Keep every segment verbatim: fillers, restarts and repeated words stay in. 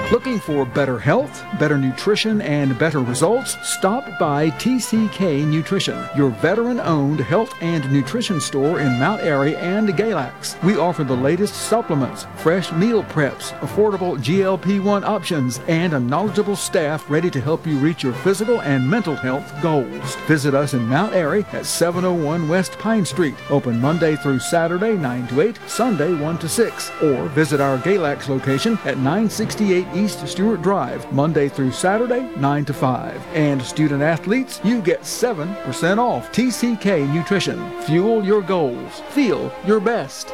Looking for better health, better nutrition, and better results? Stop by T C K Nutrition, your veteran-owned health and nutrition store in Mount Airy and Galax. We offer the latest supplements, fresh meal preps, affordable G L P one options, and a knowledgeable staff ready to help you reach your physical and mental health goals. Visit us in Mount Airy at seven oh one West Pine Street, open Monday through Saturday nine to eight, Sunday one to six, or visit our Galax location at nine sixty-eight East Stewart Drive, Monday through Saturday, nine to five. And student athletes, you get seven percent off. T C K Nutrition. Fuel your goals. Feel your best.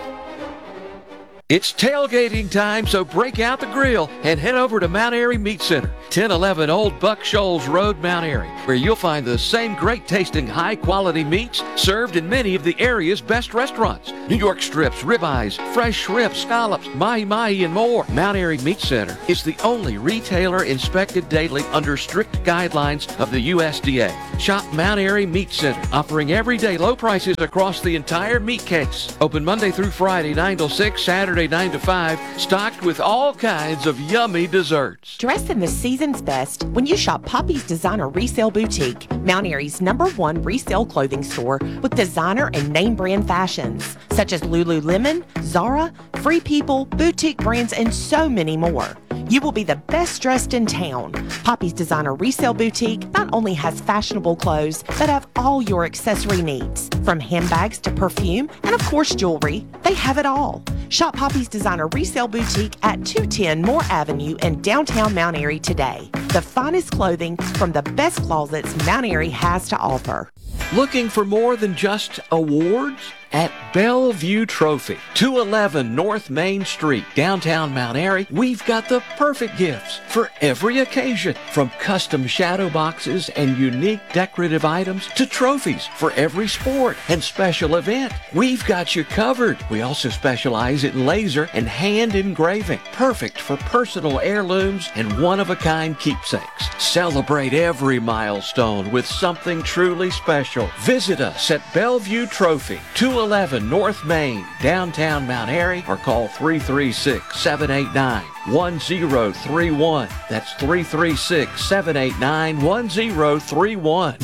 It's tailgating time, so break out the grill and head over to Mount Airy Meat Center, ten eleven Old Buck Shoals Road, Mount Airy, where you'll find the same great-tasting, high-quality meats served in many of the area's best restaurants. New York strips, ribeyes, fresh shrimp, scallops, mahi-mahi, and more. Mount Airy Meat Center is the only retailer inspected daily under strict guidelines of the U S D A. Shop Mount Airy Meat Center, offering everyday low prices across the entire meat case. Open Monday through Friday, nine till six, Saturday nine to five, stocked with all kinds of yummy desserts. Dress in the season's best when you shop Poppy's Designer Resale Boutique, Mount Airy's number one resale clothing store with designer and name brand fashions, such as Lululemon, Zara, Free People, boutique brands, and so many more. You will be the best dressed in town. Poppy's Designer Resale Boutique not only has fashionable clothes, but have all your accessory needs. From handbags to perfume, and of course jewelry, they have it all. Shop Poppy's Designer Resale Boutique at two ten Moore Avenue in downtown Mount Airy today. The finest clothing from the best closets Mount Airy has to offer. Looking for more than just awards? At Bellevue Trophy, two eleven North Main Street, downtown Mount Airy, we've got the perfect gifts for every occasion, from custom shadow boxes and unique decorative items to trophies for every sport and special event. We've got you covered. We also specialize in laser and hand engraving, perfect for personal heirlooms and one-of-a-kind keepsakes. Celebrate every milestone with something truly special. Visit us at Bellevue Trophy, two eleven North Main, downtown Mount Airy, or call three three six, seven eight nine, one zero three one. That's three three six, seven eight nine, one zero three one.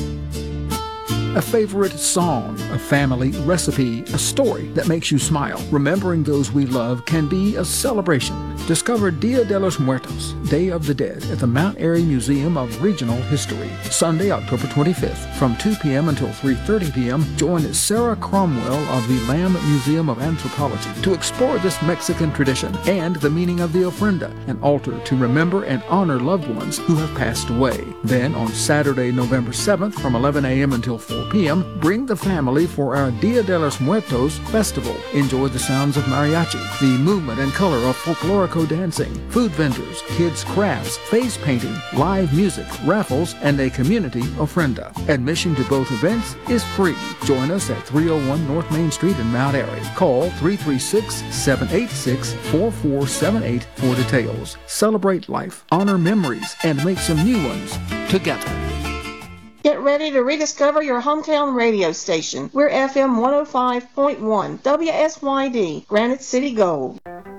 A favorite song, a family recipe, a story that makes you smile. Remembering those we love can be a celebration. Discover Dia de los Muertos, Day of the Dead, at the Mount Airy Museum of Regional History. Sunday, October twenty-fifth, from two p.m. until three thirty p.m., join Sarah Cromwell of the Lamb Museum of Anthropology to explore this Mexican tradition and the meaning of the ofrenda, an altar to remember and honor loved ones who have passed away. Then, on Saturday, November seventh, from eleven a.m. until four p.m., bring the family for our Dia de los Muertos festival. Enjoy the sounds of mariachi, the movement and color of folklorico dancing, food vendors, kids' crafts, face painting, live music, raffles, and a community ofrenda. Admission to both events is free. Join us at three oh one North Main Street in Mount Airy. Call three three six, seven eight six, four four seven eight for details. Celebrate life, honor memories, and make some new ones together. Get ready to rediscover your hometown radio station. We're F M one oh five point one, W S Y D, Granite City Gold.